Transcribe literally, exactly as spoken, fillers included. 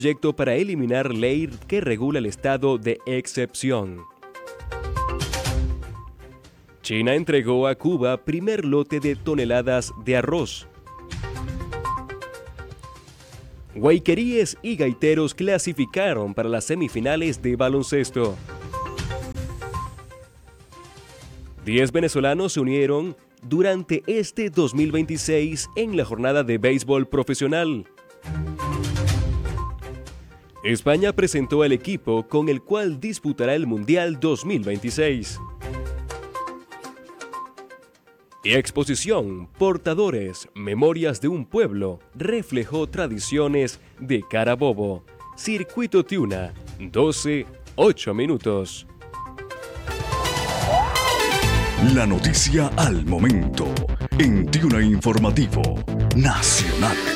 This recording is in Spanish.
Proyecto para eliminar ley que regula el estado de excepción. China entregó a Cuba primer lote de toneladas de arroz. Guayqueríes y gaiteros clasificaron para las semifinales de baloncesto. Diez venezolanos se unieron durante este dos mil veintiséis en la jornada de béisbol profesional. España presentó el equipo con el cual disputará el Mundial dos mil veintiséis. Y exposición, Portadores, Memorias de un Pueblo, reflejó tradiciones de Carabobo. Circuito Tiuna, doce, ocho minutos. La noticia al momento, en Tiuna Informativo Nacional.